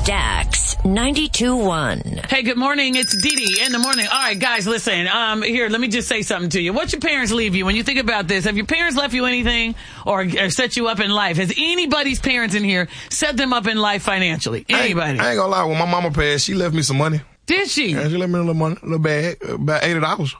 Stax 92.1. Hey, good morning. It's Dee Dee in the morning. All right, guys, listen. Here, let me just say something to you. What your parents leave you? When you think about this, have your parents left you anything or set you up in life? Has anybody's parents in here set them up in life financially? Anybody? I ain't gonna lie. When my mama passed, she left me some money. Did she? Yeah, she left me a little money, a little bag, about $80.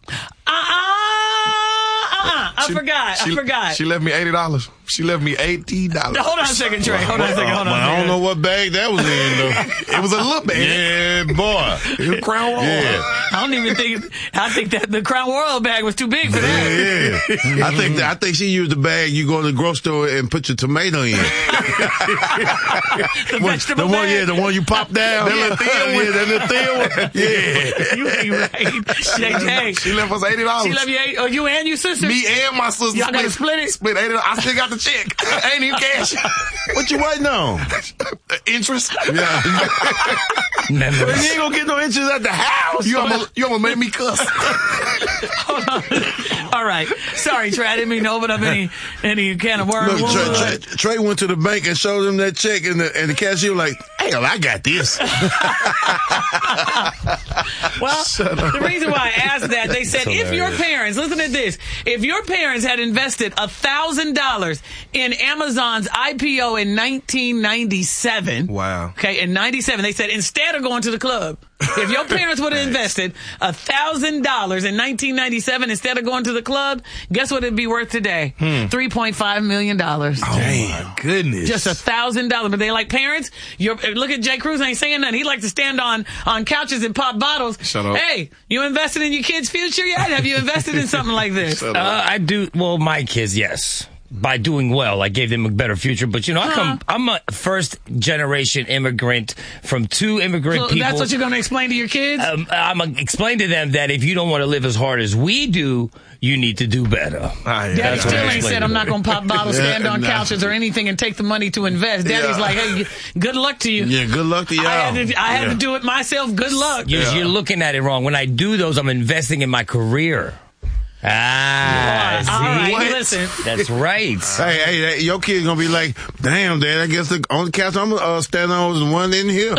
I forgot. She left me $80. She left me $80. Hold on a second, Trey. Hold on a second. I don't know what bag that was in, though. It was a little bag. Yeah, boy. It was Crown Royal. Yeah. I think that the Crown Royal bag was too big for that. Yeah. I think she used the bag you go to the grocery store and put your tomato in. The vegetable bag. Yeah, the one you pop down. That little thin one. Yeah, that little thin one. Yeah. You ain't right. Hey, She left us $80. she left you $8. Oh, you and your sister? Me and my sister Y'all gotta split it? Split $80. I still got the check. Ain't even cash. What you waiting on? Interest. Yeah. You ain't gonna get no interest at the house. You almost made me cuss. Hold on. All right. Sorry, Trey. I didn't mean to open up any can of worms. Look, Trey went to the bank and showed him that check, and the cashier was like, "Hell, I got this." Well, the reason why I asked that, they said if your parents, listen to this, if your parents had invested $1,000 in Amazon's IPO in 1997. Wow. Okay, in 97, they said instead of going to the club, if your parents would have invested $1,000 in 1997 instead of going to the club, guess what it'd be worth today? $3.5 million. Oh, my goodness. Just $1,000. But they like, parents, look at Jay Cruz, ain't saying nothing. He likes to stand on couches and pop bottles. Shut up. Hey, you invested in your kids' future yet? Have you invested in something like this? I do. Well, my kids, yes. By doing well, I gave them a better future. But, I'm a first-generation immigrant from two immigrant people. That's what you're going to explain to your kids? I'm going to explain to them that if you don't want to live as hard as we do, you need to do better. Daddy still ain't said, I'm not going to pop bottles, stand on couches or anything and take the money to invest. Daddy's like, hey, good luck to you. Yeah, good luck to y'all. I had to do it myself. Good luck. You're looking at it wrong. When I do those, I'm investing in my career. All right, What? listen. That's right. Hey, your kid's gonna be like, damn, Dad, I guess the only couch I'm gonna stand on is the one in here.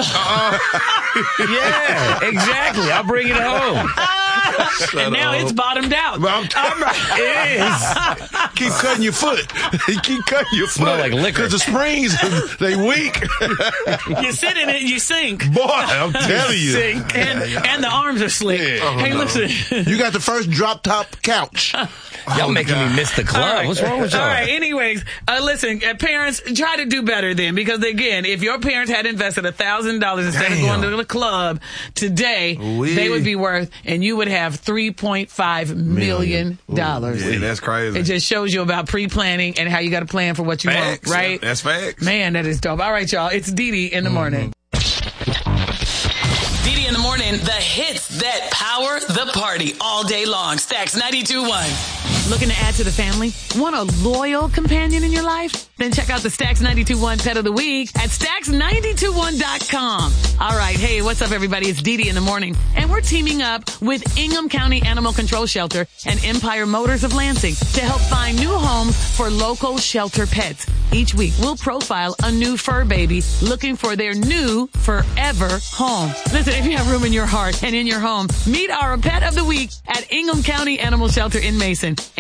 Yeah, exactly. I'll bring it home. And now it's bottomed out. It is. Keep cutting your foot. Keep cutting your foot. Smell like liquor. Because the springs, they weak. You sit in it, you sink. Boy, I'm telling you. Sink. And the arms are slick. Yeah. Hey, listen. You got the first drop top couch. Y'all making me miss the club. Right. What's wrong with y'all? All right, anyways, listen, parents, try to do better then, because again, if your parents had invested $1,000 instead of going to the club today, they would be worth, and you would have $3.5 million. Yeah, that's crazy. It just shows you about pre-planning and how you got to plan for what you Facts. want, right? That's facts. Man, that is dope. All right, y'all, it's Dee Dee in the morning. Dee Dee in the morning, the hits that power the party all day long. Stax 92.1. Looking to add to the family? Want a loyal companion in your life? Then check out the Stax 92.1 Pet of the Week at Stax921.com. All right. Hey, what's up, everybody? It's Dee Dee in the morning. And we're teaming up with Ingham County Animal Control Shelter and Empire Motors of Lansing to help find new homes for local shelter pets. Each week, we'll profile a new fur baby looking for their new forever home. Listen, if you have room in your heart and in your home, meet our Pet of the Week at Ingham County Animal Shelter in Mason.